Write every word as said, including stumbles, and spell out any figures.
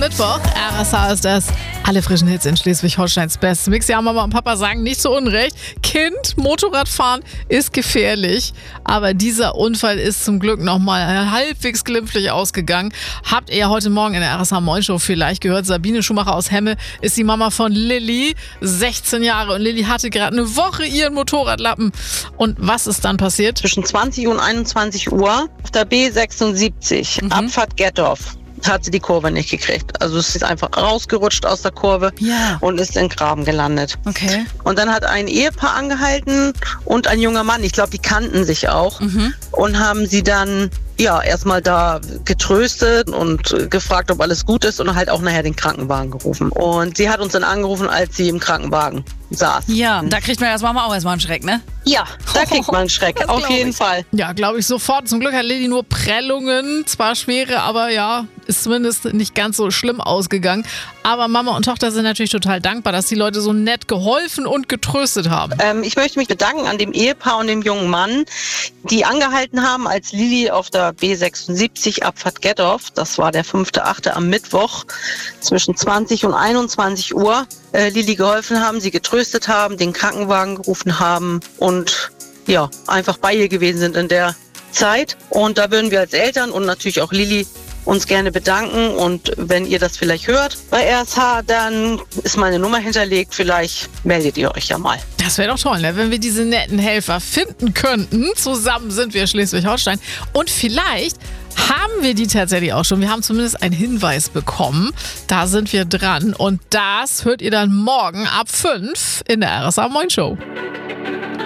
Mittwoch. R S H ist das. Alle frischen Hits in Schleswig-Holsteins Best Mix. Ja, Mama und Papa sagen nicht zu Unrecht. Kind, Motorradfahren ist gefährlich. Aber dieser Unfall ist zum Glück nochmal halbwegs glimpflich ausgegangen. Habt ihr heute Morgen in der R S H Moin Show vielleicht gehört. Sabine Schumacher aus Hemme ist die Mama von Lilly, sechzehn Jahre. Und Lilly hatte gerade eine Woche ihren Motorradlappen. Und was ist dann passiert? Zwischen zwanzig und einundzwanzig Uhr auf der B sechsundsiebzig, mhm. Abfahrt Gettorf, hat sie die Kurve nicht gekriegt. Also es ist einfach rausgerutscht aus der Kurve ja. und ist in den Graben gelandet. Okay. Und dann hat ein Ehepaar angehalten und ein junger Mann, ich glaube, die kannten sich auch, mhm. und haben sie dann ja erstmal da getröstet und gefragt, ob alles gut ist und halt auch nachher den Krankenwagen gerufen. Und sie hat uns dann angerufen, als sie im Krankenwagen saß. Ja, da kriegt man als Mama auch erstmal einen Schreck, ne? Ja, da kriegt man einen Schreck, Das auf jeden ich. Fall. Ja, glaube ich sofort. Zum Glück hat Lilly nur Prellungen, zwar schwere, aber ja, ist zumindest nicht ganz so schlimm ausgegangen. Aber Mama und Tochter sind natürlich total dankbar, dass die Leute so nett geholfen und getröstet haben. Ähm, ich möchte mich bedanken an dem Ehepaar und dem jungen Mann, die angehalten haben, als Lilly auf der B sechsundsiebzig Abfahrt Gettorf, das war der fünfte achte am Mittwoch, zwischen zwanzig und einundzwanzig Uhr, äh, Lilly geholfen haben, sie getröstet haben, den Krankenwagen gerufen haben und ja, einfach bei ihr gewesen sind in der Zeit. Und da würden wir als Eltern und natürlich auch Lilly uns gerne bedanken. Und wenn ihr das vielleicht hört bei R S H, dann ist meine Nummer hinterlegt. Vielleicht meldet ihr euch ja mal. Das wäre doch toll, ne? Wenn wir diese netten Helfer finden könnten. Zusammen sind wir Schleswig-Holstein. Und vielleicht haben wir die tatsächlich auch schon. Wir haben zumindest einen Hinweis bekommen. Da sind wir dran. Und das hört ihr dann morgen ab fünf in der R S H Moin Show.